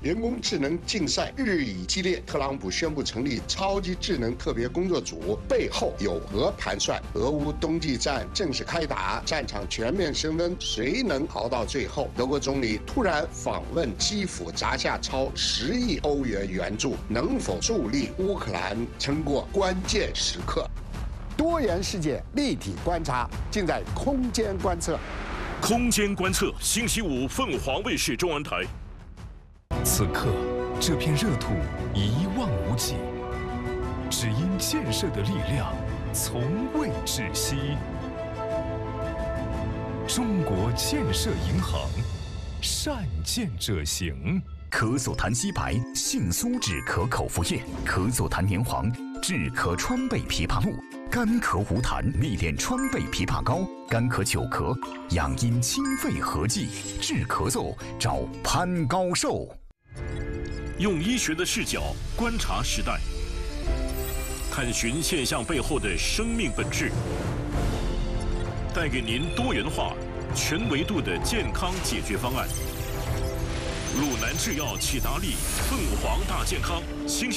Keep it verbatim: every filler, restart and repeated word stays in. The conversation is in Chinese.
人工智能竞赛日益激烈，特朗普宣布成立超级智能特别工作组，背后有何盘算？俄乌冬季战正式开打，战场全面升温，谁能熬到最后？德国总理突然访问基辅，砸下超十亿欧元援助，能否助力乌克兰撑过关键时刻？多元世界立体观察，尽在空间观测。 空间观测，星期五凤凰卫视中文台。 此刻，这片热土一望无际，只因建设的力量从未窒息。中国建设银行，善建者行。 可走檀烯白杏苏止咳口服液，可走檀年黄治咳川贝枇杷露，干咳无痰历练川贝枇杷膏，干咳久咳养阴清肺合剂，治咳嗽找潘高寿。 用医学的视角观察时代，探寻现象背后的生命本质，带给您多元化、全维度的健康解决方案。鲁南制药启达利凤凰大健康，星期